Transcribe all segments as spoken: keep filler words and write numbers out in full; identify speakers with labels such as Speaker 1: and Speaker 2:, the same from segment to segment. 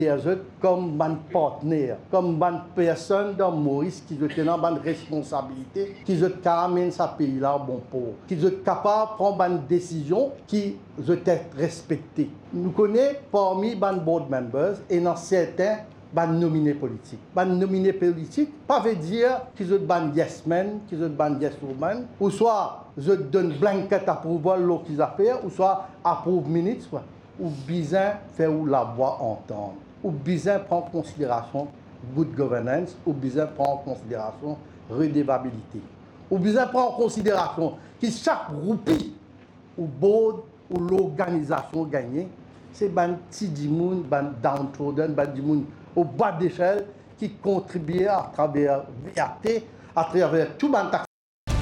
Speaker 1: comme un partenaire, comme une personne dans Maurice qui a une responsabilité, qui amène ce pays-là au bon port, qui est capable de prendre une décision qui est respectée. Nous connaissons parmi les board members et dans certains ban nominés politiques. Ban nominés politiques, pas veut dire qu'ils sont ban yes men, qu'ils sont ban yes woman, ou soit je donne blanket approval l'eau qu'ils a fait, ou soit approuve minutes, ou bien faire la voix entendre, ou bien prendre en considération good governance, ou bien prendre en considération redevabilité, ou bien prendre en considération que chaque roupie ou board ou l'organisation gagnée, c'est ban petit dimoun, ban downtrodden, ban dimoun au bas d'échelle qui contribuent à travers V A T, à travers tout le taxe.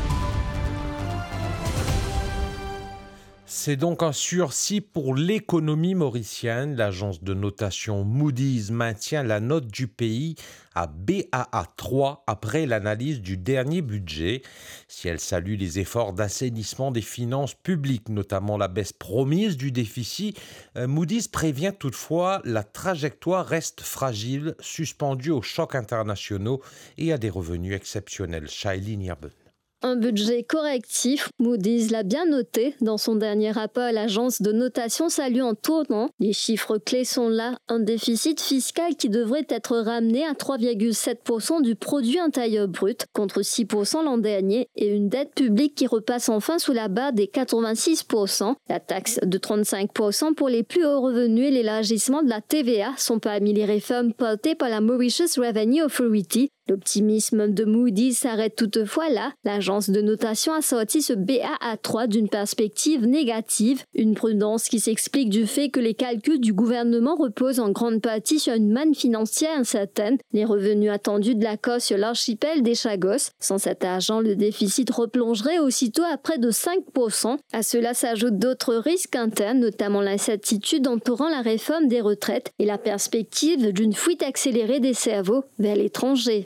Speaker 2: C'est donc un sursis pour l'économie mauricienne. L'agence de notation Moody's maintient la note du pays à B A A trois après l'analyse du dernier budget. Si elle salue les efforts d'assainissement des finances publiques, notamment la baisse promise du déficit, Moody's prévient toutefois la trajectoire reste fragile, suspendue aux chocs internationaux et à des revenus exceptionnels. Shaili Nirben.
Speaker 3: Un budget correctif, Moody's l'a bien noté. Dans son dernier rapport, l'agence de notation salue en tournant. Les chiffres clés sont là. Un déficit fiscal qui devrait être ramené à trois virgule sept pour cent du produit intérieur brut, contre six pour cent l'an dernier, et une dette publique qui repasse enfin sous la barre des quatre-vingt-six pour cent. La taxe de trente-cinq pour cent pour les plus hauts revenus et l'élargissement de la T V A sont parmi les réformes portées par la Mauritius Revenue Authority. L'optimisme de Moody's s'arrête toutefois là. L'agence de notation a sorti ce B A A trois d'une perspective négative, une prudence qui s'explique du fait que les calculs du gouvernement reposent en grande partie sur une manne financière incertaine, les revenus attendus de l'accord sur l'archipel des Chagos. Sans cet argent, le déficit replongerait aussitôt à près de cinq pour cent. À cela s'ajoutent d'autres risques internes, notamment l'incertitude entourant la réforme des retraites et la perspective d'une fuite accélérée des cerveaux vers l'étranger.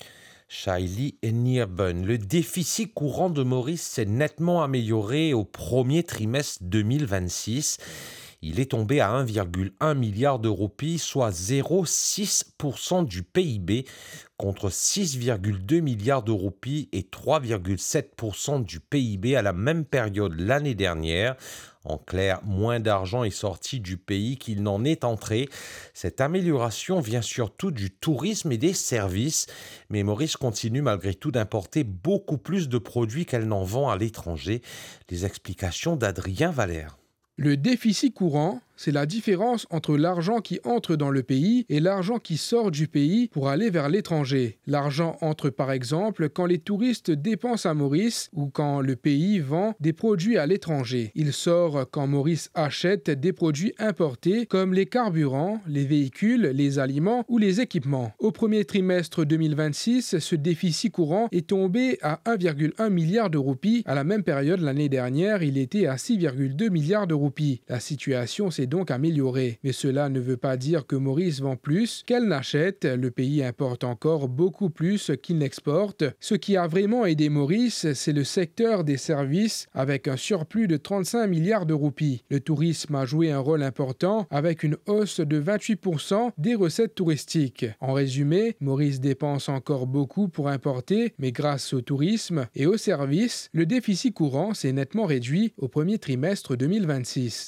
Speaker 2: Shaili Nirben. Le déficit courant de Maurice s'est nettement amélioré au premier trimestre deux mille vingt-six. Il est tombé à un virgule un milliard de roupies, soit zéro virgule six pour cent du P I B, contre six virgule deux milliards de roupies et trois virgule sept pour cent du P I B à la même période l'année dernière. En clair, moins d'argent est sorti du pays qu'il n'en est entré. Cette amélioration vient surtout du tourisme et des services, mais Maurice continue malgré tout d'importer beaucoup plus de produits qu'elle n'en vend à l'étranger. Les explications d'Adrien Valère.
Speaker 4: Le déficit courant, c'est la différence entre l'argent qui entre dans le pays et l'argent qui sort du pays pour aller vers l'étranger. L'argent entre par exemple quand les touristes dépensent à Maurice ou quand le pays vend des produits à l'étranger. Il sort quand Maurice achète des produits importés comme les carburants, les véhicules, les aliments ou les équipements. Au premier trimestre deux mille vingt-six, ce déficit courant est tombé à un virgule un milliard de roupies. À la même période l'année dernière, il était à six virgule deux milliards de roupies. La situation s'est donc améliorée. Mais cela ne veut pas dire que Maurice vend plus qu'elle n'achète. Le pays importe encore beaucoup plus qu'il n'exporte. Ce qui a vraiment aidé Maurice, c'est le secteur des services avec un surplus de trente-cinq milliards de roupies. Le tourisme a joué un rôle important avec une hausse de vingt-huit pour cent des recettes touristiques. En résumé, Maurice dépense encore beaucoup pour importer, mais grâce au tourisme et aux services, le déficit courant s'est nettement réduit au premier trimestre deux mille vingt-six.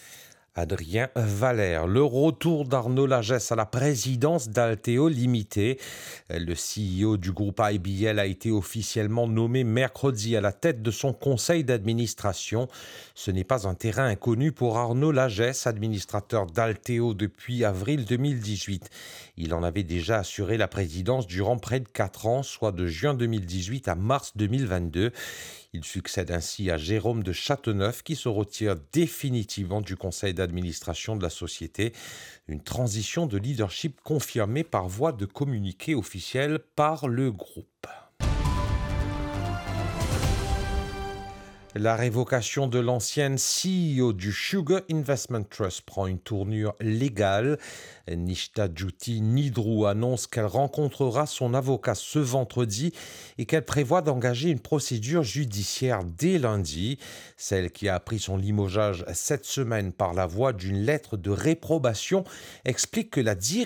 Speaker 2: Adrien Valère. Le retour d'Arnaud Lagesse à la présidence d'Altéo Limité. Le C E O du groupe I B L a été officiellement nommé mercredi à la tête de son conseil d'administration. Ce n'est pas un terrain inconnu pour Arnaud Lagesse, administrateur d'Altéo depuis avril deux mille dix-huit. Il en avait déjà assuré la présidence durant près de quatre ans, soit de juin deux mille dix-huit à mars deux mille vingt-deux. Il succède ainsi à Jérôme de Châteauneuf qui se retire définitivement du conseil d'administration de la société. Une transition de leadership confirmée par voie de communiqué officiel par le groupe. La révocation de l'ancienne C E O du Sugar Investment Trust prend une tournure légale. Nishta Juti Nidrou annonce qu'elle rencontrera son avocat ce vendredi et qu'elle prévoit d'engager une procédure judiciaire dès lundi. Celle qui a appris son limogeage cette semaine par la voie d'une lettre de réprobation explique que la direction